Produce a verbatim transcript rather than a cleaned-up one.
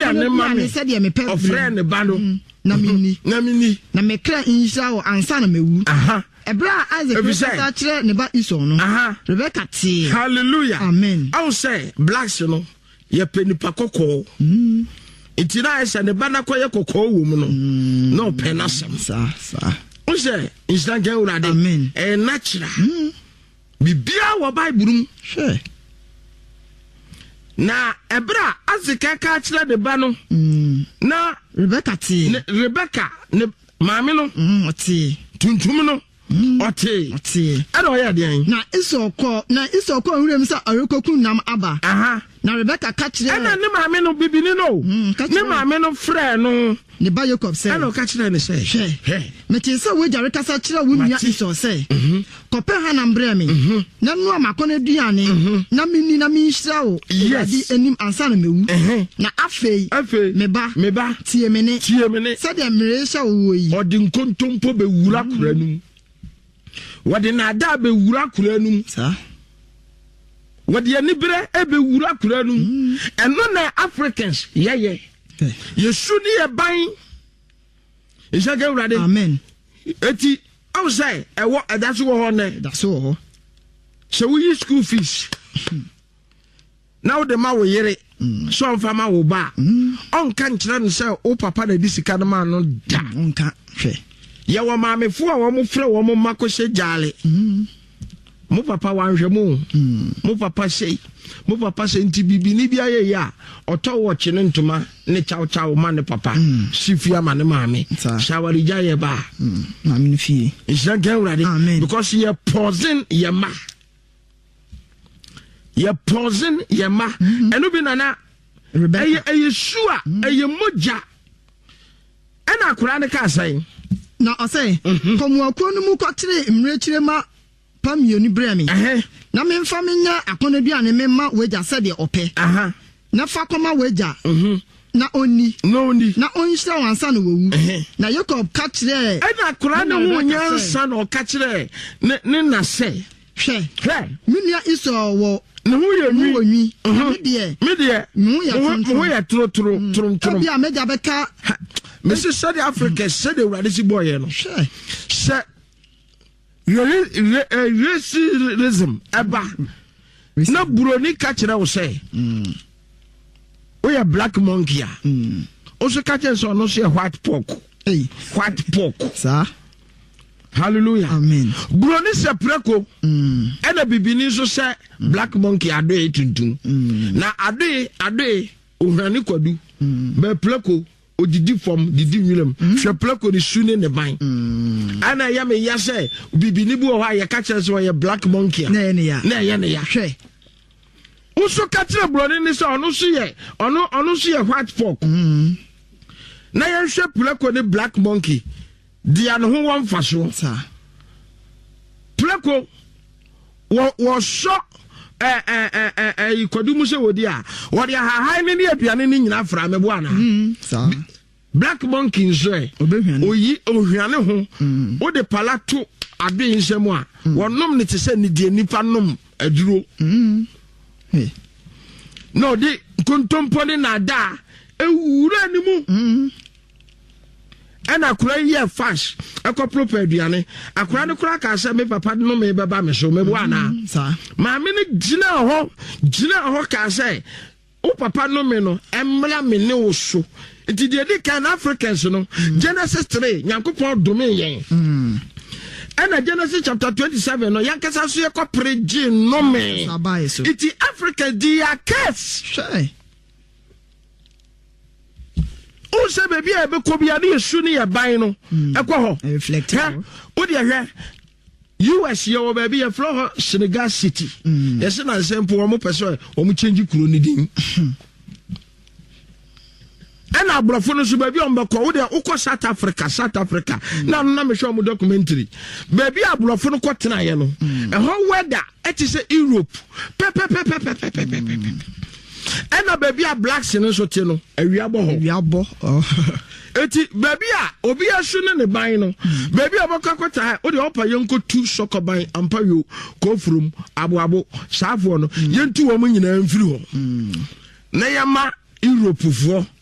ne mame said ye me pe friend ba no na mini na mini na me kra insha o ansa na mewu aha ebra Isaac sa kire ne ba iso no Rebecca ti hallelujah amen I will say blacks no ye penipa kokko mm itina esa ne ba na koye kokko wo mu no no penasem sa sa o say instant get urade amen e natural bibia wo bible sure na ebra azika ka kire de ba no na Rebecca ti Rebecca ne maame no mm oti tuntum no oti oti ada oya de na isoko na isoko nwurem sa arekoku nam aba aha na Rebecca ka kire ana ne maame no bibini no ne maame no frɛ no ne ba Jacob say ana ka kire ne say he me ti say we jare kasa kire wo nua iso say kope ha na mbre me na no amakone duane na mini na mi nhira wo di enim ansa na mewu na afei afei me ba me ba tie me ne tie me ne say de mre hya wo yi odi nkontompo be wura kura num wadi na da be wura kura num sa wadi ani bere e be wura kura num eno na Africans ye ye yesu ni e ban isage urade amen eti I will say e wo that's wo ho ne that's wo so we school fees now the ma wo yere so onfa ma wo ba on kan kire no say o papa na di sika no ma no da onka hwe ye wo ma me fu a wo mo frɛ wo mo makɔhye jale mo papa wanhwɛ mo mo papa sei mo papa sei nti bibi ni bia ye ya ɔtɔ wo kye ne ntoma ne chaw chaw ma ne papa sifia ma ne maame shawari ja ye ba maame ne fie isha gawrade because ye poison ye ma ye poison ye ma eno bi nana eye eye sua eye moja ena akura ne ka sai na ɔsɛ komu akro no mu kɔtere mmerɛkyire ma pamioni bremi na me mfa menya akona duane me ma weja sɛ de ɔpɛ aha na fa kɔma weja na oni no oni na onhyira wansa no wawu na Jacob ka kyerɛ ɛna akura ne ho nyansa na ɔka kyerɛ ne ne na sɛ hwɛ hwɛ minia iso wɔ ne ho yɛ nwi onwi me de me de me ho yɛ mo yɛ tro tro tro tro bi a meja bɛka Mister South Africa said the radisi boy no hwɛ sɛ racism eba na buroni ka kyerɛ wo sɛ we are black monkey a also ka kyerɛ sɛ no so white pork hey white pork sa hallelujah amen buroni sɛ preko ɛna bibini so sɛ black monkey adoe tuntum na adoe adoe ohwani kwadu be preko odidi form didi nwulam hwe plako ni sune ne ban ana ya me ya se bibini bu o ha ya ka kire so ye black monkey na ne ya na ya ne ya hwe uso ka kire broni ni so onu so ye onu onu so ye white pork na ya hwe plako ni black monkey dia no ho won fa so sa plako wo wo so eh eh eh eh eh ikodumu se wodi a wodi ha ha ni ne aduane ni nyina fra me bo ana sa black monkey nso e oyi ohwane ho wo de palato ade nsem a wonom ne te se ne die nipa nom aduro eh no di kontompo ni na da ewura ni mu ana kura ye fash akopro pa aduane akura ne kura ka se me papa no me beba me so me bo ana sa ma me ne gina ho gina ho ka se o papa no me no emra me ne wo so nti de di kan Africans no Genesis three nyankopon dome yen ana Genesis chapter twenty-seven no yankasa so ye kopre gi no me iti Africa dia case shay o se baby e be ko bia na yesu ne ye ban no ekọ ho reflect o de hwe U S yo baby e flow Senegal City yes na sempo o mo pese o mo change kuro ni din ena abrofo no so baby on beko wo de ukọ South Africa South Africa na no na me hwe mo documentary baby abrofo no kwotena ye no e ho weather et is Europe pe pe pe pe pe pe pe pe ena baby a blacks no so te no awiabo ho awiabo eti baby a obi asu ne ne ban no baby abaka kwota wo de opa yenko tu sokoban ampa yo kofrum aboabo saafo no yentu wo mo nyina mfiri ho na yama Europe fo